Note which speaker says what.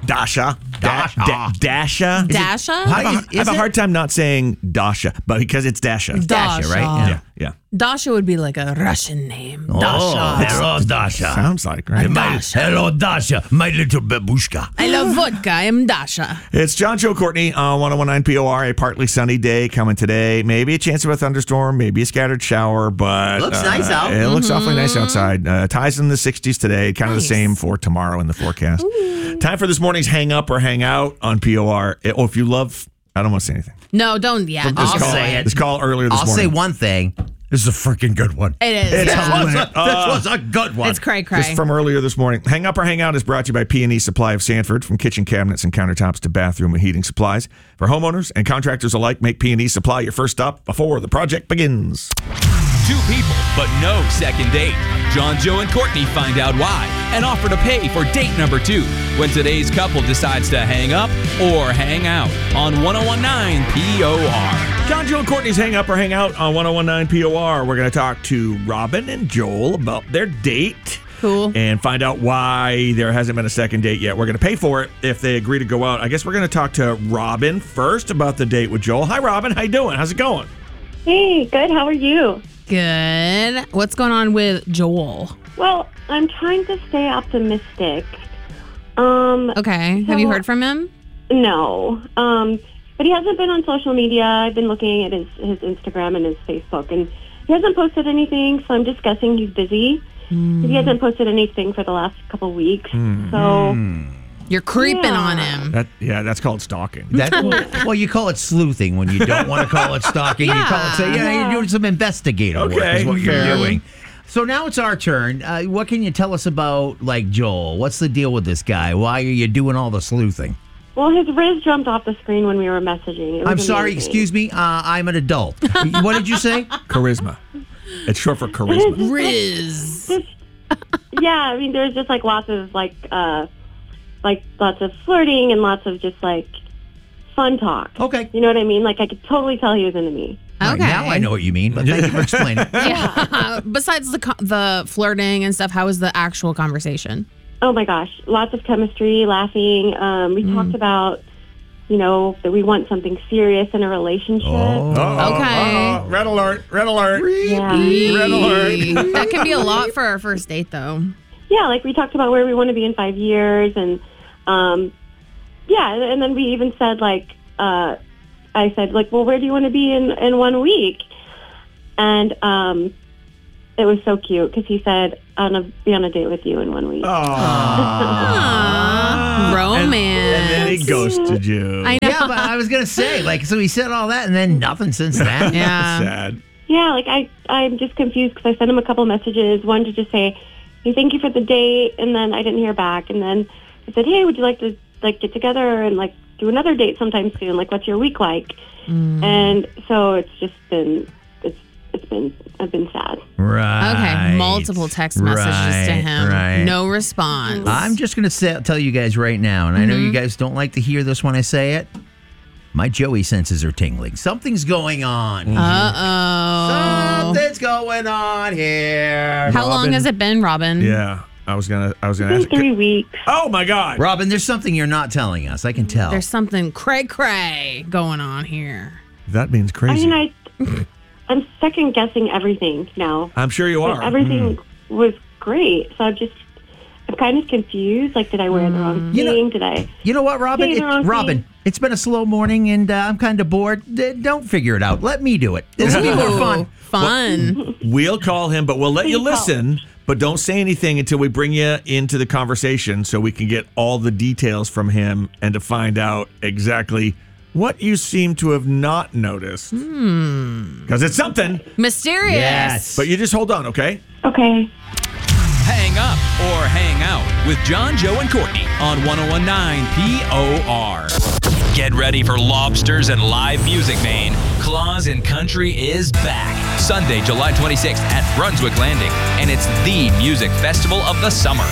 Speaker 1: Dasha.
Speaker 2: Dasha.
Speaker 1: Dasha.
Speaker 3: Dasha?
Speaker 1: I have a hard time not saying Dasha, but because it's Dasha.
Speaker 2: Dasha, right?
Speaker 1: Yeah.
Speaker 3: Dasha would be like a Russian name.
Speaker 2: Oh,
Speaker 3: Dasha.
Speaker 2: hello, Dasha.
Speaker 1: Sounds like, right?
Speaker 2: Hello, Dasha, my little babushka.
Speaker 3: I love vodka. I am Dasha.
Speaker 1: It's John, Joe, Courtney on 101.9 POR. A partly sunny day coming today. Maybe a chance of a thunderstorm, maybe a scattered shower, but
Speaker 2: Looks nice out.
Speaker 1: It looks awfully nice outside. Ties in the 60s today. Kind of the same for tomorrow in the forecast. Time for this morning's hang up or hang out on POR. If you love, I don't want to say anything.
Speaker 3: No, don't. Yeah,
Speaker 1: This
Speaker 2: I'll
Speaker 1: call,
Speaker 2: say it.
Speaker 1: This call earlier this
Speaker 2: I'll
Speaker 1: morning.
Speaker 2: say one thing. This is a freaking good one.
Speaker 3: it is.
Speaker 1: It's
Speaker 3: yeah.
Speaker 1: lit.
Speaker 2: This was a good one.
Speaker 3: It's cray cray.
Speaker 1: This is from earlier this morning. Hang Up or Hang Out is brought to you by P&E Supply of Sanford. From kitchen cabinets and countertops to bathroom and heating supplies. For homeowners and contractors alike, make P&E Supply your first stop before the project begins.
Speaker 4: Two people, but no second date. John, Joe, and Courtney find out why and offer to pay for date number 2 when today's couple decides to hang up or hang out on 101.9 POR.
Speaker 1: John, Joe, and Courtney's Hang Up or Hang Out on 101.9 POR. We're going to talk to Robin and Joel about their date.
Speaker 3: Cool.
Speaker 1: And find out why there hasn't been a second date yet. We're going to pay for it if they agree to go out. I guess we're going to talk to Robin first about the date with Joel. Hi, Robin. How you doing? How's it going?
Speaker 5: Hey, good. How are you?
Speaker 3: Good. What's going on with Joel?
Speaker 5: Well, I'm trying to stay optimistic.
Speaker 3: Okay. Have you heard from him?
Speaker 5: No. But he hasn't been on social media. I've been looking at his Instagram and his Facebook, and he hasn't posted anything, so I'm just guessing he's busy. He hasn't posted anything for the last couple weeks, so...
Speaker 3: You're creeping
Speaker 5: Yeah.
Speaker 3: on him.
Speaker 1: That's called stalking.
Speaker 2: Well, you call it sleuthing when you don't want to call it stalking. You call it, you're doing some investigative work is what you're doing. So now it's our turn. What can you tell us about, like, Joel? What's the deal with this guy? Why are you doing all the sleuthing?
Speaker 5: Well, his Riz jumped off the screen when we were messaging. It was
Speaker 2: I'm sorry,
Speaker 5: amazing.
Speaker 2: excuse me. I'm an adult. What did you say?
Speaker 1: Charisma. It's short for charisma.
Speaker 3: Riz.
Speaker 5: Yeah, I mean, there's just, like, lots of, lots of flirting and lots of just, like, fun talk.
Speaker 2: Okay.
Speaker 5: You know what I mean? Like, I could totally tell he was into me.
Speaker 2: All
Speaker 3: Okay.
Speaker 2: right, now I know what you mean, but thank you for explaining.
Speaker 3: Yeah. Besides the flirting and stuff, how was the actual conversation?
Speaker 5: Oh, my gosh. Lots of chemistry, laughing. We talked about, that we want something serious in a relationship.
Speaker 3: Okay.
Speaker 1: Red alert. Red alert.
Speaker 5: Yeah.
Speaker 1: Red alert.
Speaker 3: That can be a lot for our first date, though.
Speaker 5: Yeah, like we talked about where we want to be in 5 years. And, and then we even said, I said, well, where do you want to be in 1 week? And it was so cute because he said, I want to be on a date with you in 1 week.
Speaker 3: Romance.
Speaker 1: And then he ghosted you.
Speaker 3: I know.
Speaker 2: Yeah, but I was going to say, so he said all that and then nothing since then.
Speaker 3: Yeah.
Speaker 1: Sad.
Speaker 5: Yeah, I'm just confused because I sent him a couple messages. One to just say, hey, thank you for the date. And then I didn't hear back. And then I said, hey, would you like to get together and do another date sometime soon? What's your week like? And so it's just been, I've been sad.
Speaker 2: Right.
Speaker 3: Okay, multiple text messages to him.
Speaker 2: Right.
Speaker 3: No response.
Speaker 2: I'm just going to tell you guys right now, and I know you guys don't like to hear this when I say it. My Joey senses are tingling. Something's going on.
Speaker 3: Uh-oh.
Speaker 2: Something's going on here.
Speaker 3: How long has it been, Robin?
Speaker 1: Yeah. I was gonna
Speaker 5: It's
Speaker 1: ask.
Speaker 5: been 3 weeks.
Speaker 1: Oh my God.
Speaker 2: Robin, there's something you're not telling us. I can tell.
Speaker 3: There's something cray-cray going on here.
Speaker 1: That means crazy.
Speaker 5: I'm second guessing everything now.
Speaker 1: I'm sure you are.
Speaker 5: Everything was great. So I'm kind of confused. Did I wear the wrong thing? Did I?
Speaker 2: You know what, Robin?
Speaker 5: say the wrong
Speaker 2: Robin,
Speaker 5: thing?
Speaker 2: it's been a slow morning, and I'm kind of bored. Don't figure it out. Let me do it. It'll be more fun.
Speaker 3: Fun.
Speaker 1: We'll call him, but we'll let you
Speaker 5: Please call.
Speaker 1: listen. But don't say anything until we bring you into the conversation so we can get all the details from him and to find out exactly what you seem to have not noticed. Because it's something.
Speaker 3: Mysterious.
Speaker 2: Yes.
Speaker 1: But you just hold on, okay?
Speaker 5: Okay.
Speaker 4: Hang up or hang out with John, Joe, and Courtney on 101.9 POR. Get ready for lobsters and live music, Maine. Claus in Country is back. Sunday, July 26th at Brunswick Landing. And it's the music festival of the summer.